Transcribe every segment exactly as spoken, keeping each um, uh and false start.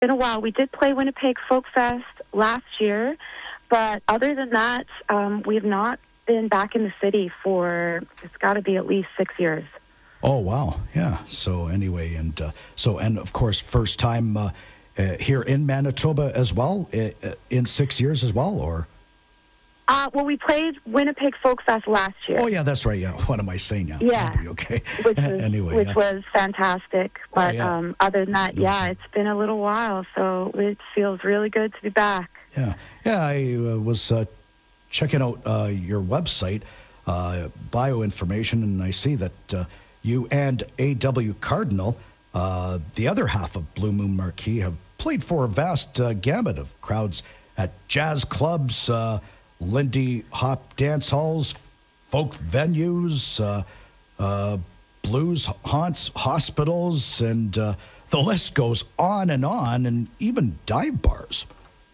been a while. We did play Winnipeg Folk Fest last year, but other than that, um, we have not been back in the city for, it's got to be at least six years. Oh, wow. Yeah. So anyway, and uh, so, and of course, first time uh, uh, here in Manitoba as well, uh, in six years as well, or? Uh, well, we played Winnipeg Folk Fest last year. Oh, yeah, that's right. Yeah. What am I saying now? Yeah. Maybe, okay. Which was, anyway, which yeah. was fantastic. But oh, yeah. um, other than that, yeah, it's been a little while, so it feels really good to be back. Yeah. Yeah, I uh, was uh, checking out uh, your website, uh, bio information, and I see that uh, you and A W Cardinal, uh, the other half of Blue Moon Marquee, have played for a vast uh, gamut of crowds at jazz clubs, uh, Lindy Hop dance halls, folk venues, uh, uh, blues haunts, hospitals, and uh, the list goes on and on, and even dive bars.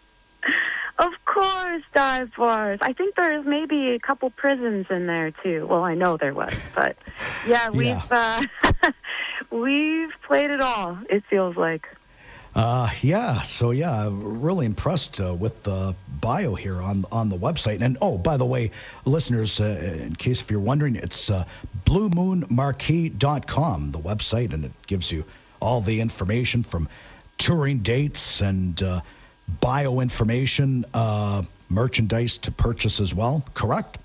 Of course, dive bars. I think there's maybe a couple prisons in there, too. Well, I know there was, but yeah, we've, yeah. Uh, we've played it all, it feels like. Uh, yeah, so yeah, really impressed uh, with the bio here on on the website. And oh, by the way, listeners, uh, in case if you're wondering, it's uh, blue moon marquee dot com, the website, and it gives you all the information from touring dates and uh, bio information, uh, merchandise to purchase as well, correct?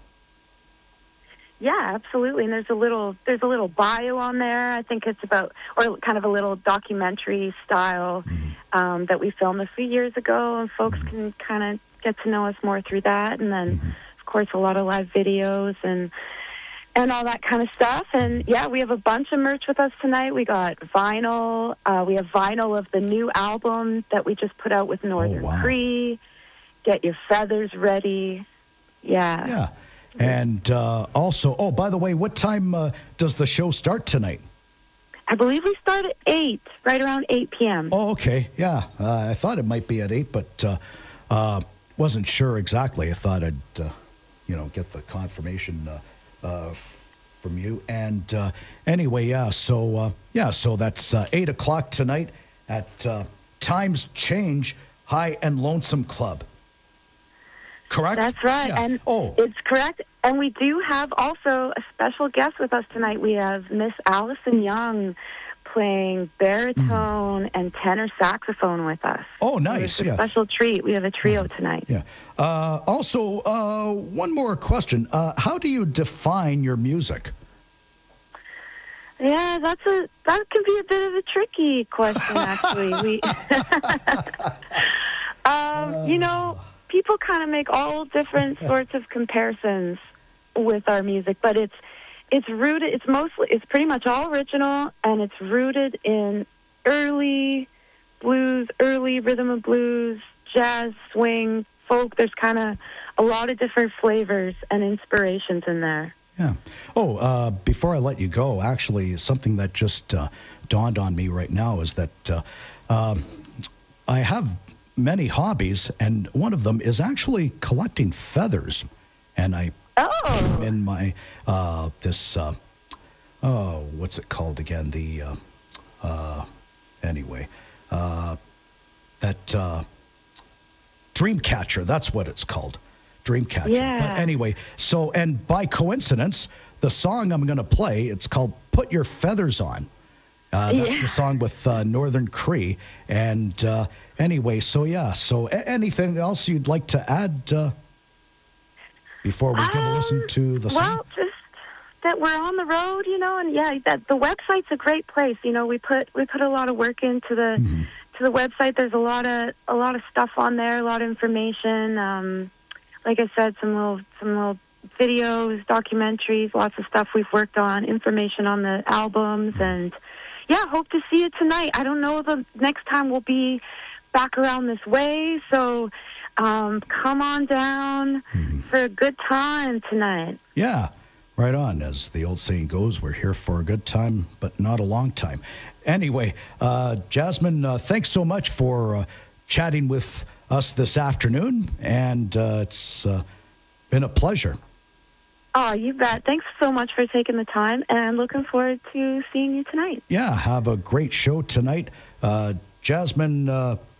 Yeah, absolutely. And there's a little there's a little bio on there. I think it's about, or kind of a little documentary style mm-hmm. um, that we filmed a few years ago, and folks mm-hmm. can kind of get to know us more through that. And then, mm-hmm. of course, a lot of live videos and and all that kind of stuff. And yeah, we have a bunch of merch with us tonight. We got vinyl. Uh, we have vinyl of the new album that we just put out with Northern oh, wow. Cree. Get your feathers ready. Yeah. Yeah. And uh, also, oh, by the way, what time uh, does the show start tonight? I believe we start at eight, right around eight p.m. Oh, okay. Yeah. Uh, I thought it might be at eight, but uh, uh, wasn't sure exactly. I thought I'd, uh, you know, get the confirmation uh, uh, f- from you. And uh, anyway, yeah, so, uh, yeah, so that's uh, eight o'clock tonight at uh, Times Change High and Lonesome Club. Correct? That's right. Yeah. And oh. it's correct. And we do have also a special guest with us tonight. We have Miss Allison Young playing baritone mm. and tenor saxophone with us. Oh, nice. So it's a yeah. special treat. We have a trio tonight. Yeah. Uh, also, uh, one more question. Uh, how do you define your music? Yeah, that's a that can be a bit of a tricky question, actually. we, um, you know, people kind of make all different sorts of comparisons with our music, but it's it's rooted. It's mostly it's pretty much all original, and it's rooted in early blues, early rhythm and blues, jazz, swing, folk. There's kind of a lot of different flavors and inspirations in there. Yeah. Oh, uh, before I let you go, actually, something that just uh, dawned on me right now is that uh, um, I have many hobbies, and one of them is actually collecting feathers. And I oh. in my uh, this uh, oh, what's it called again? The uh, uh, anyway, uh, that uh, Dreamcatcher. That's what it's called. Dreamcatcher. Yeah. But anyway, so, and by coincidence, the song I'm going to play, it's called Put Your Feathers On. Uh, that's yeah. the song with uh, Northern Cree. And uh, anyway, so yeah, so a- anything else you'd like to add uh, before we um, give a listen to the song? Well, just that we're on the road, you know, and yeah, that the website's a great place. You know, we put we put a lot of work into the mm-hmm. to the website. There's a lot of a lot of stuff on there, a lot of information. Um, Like I said, some little, some little videos, documentaries, lots of stuff we've worked on, information on the albums, and yeah, hope to see you tonight. I don't know the next time we'll be back around this way, so um, come on down mm-hmm. for a good time tonight. Yeah, right on. As the old saying goes, we're here for a good time, but not a long time. Anyway, uh, Jasmine, uh, thanks so much for uh, chatting with us this afternoon, and uh, it's uh, been a pleasure. Oh, you bet. Thanks so much for taking the time, and looking forward to seeing you tonight. Yeah, have a great show tonight. Uh, Jasmine, uh,